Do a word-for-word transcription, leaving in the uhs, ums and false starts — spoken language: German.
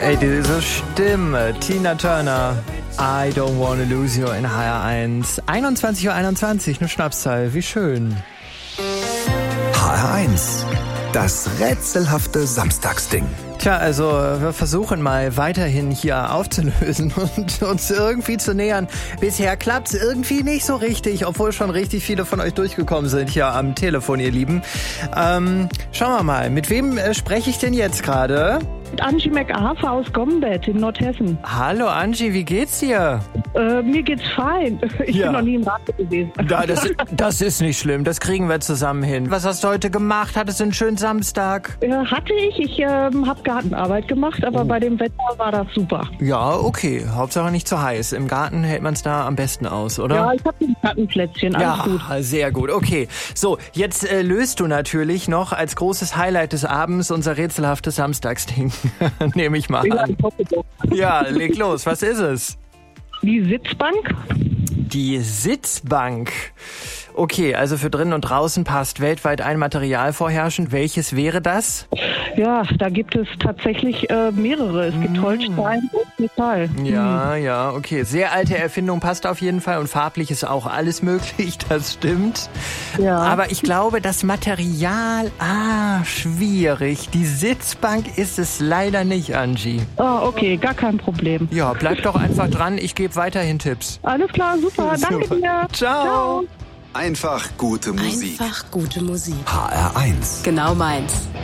Ey, diese Stimme, Tina Turner. I don't wanna lose you in H R eins. einundzwanzig Uhr einundzwanzig, eine Schnapszahl, wie schön. H R eins, das rätselhafte Samstagsding. Tja, also wir versuchen mal weiterhin hier aufzulösen und uns irgendwie zu nähern. Bisher klappt's irgendwie nicht so richtig, obwohl schon richtig viele von euch durchgekommen sind hier am Telefon, ihr Lieben. Ähm, schauen wir mal, mit wem äh, spreche ich denn jetzt gerade? Mit Angie McArthur aus Gombeck in Nordhessen. Hallo Angie, wie geht's dir? Äh, mir geht's fein. Ich Ja. bin noch nie im Radio gewesen. Ja, das, das ist nicht schlimm, das kriegen wir zusammen hin. Was hast du heute gemacht? Hattest du einen schönen Samstag? Äh, hatte ich. Ich ähm, habe Gartenarbeit gemacht, aber Oh. bei dem Wetter war das super. Ja, okay, Hauptsache nicht zu heiß. Im Garten hält man es da am besten aus, oder? Ja, ich habe ein Gartenplätzchen. Alles Ja, gut. sehr gut. Okay, so, jetzt äh, löst du natürlich noch als großes Highlight des Abends unser rätselhaftes Samstagsding. Nehme ich mal Ja, an. ich hoffe doch. Ja, leg los. Was ist es? Die Sitzbank? Die Sitzbank. Okay, also für drinnen und draußen passt weltweit ein Material vorherrschend. Welches wäre das? Ja, da gibt es tatsächlich äh, mehrere. Es gibt Holstein und Metall. Ja, ja, okay. Sehr alte Erfindung, passt auf jeden Fall. Und farblich ist auch alles möglich, das stimmt. Ja. Aber ich glaube, das Material, ah, schwierig. Die Sitzbank ist es leider nicht, Angie. Ah, okay, gar kein Problem. Ja, bleib doch einfach dran. Ich gebe weiterhin Tipps. Alles klar, super. Danke Super. dir. Ciao. Einfach gute Musik. Einfach gute Musik. H R eins. Genau meins.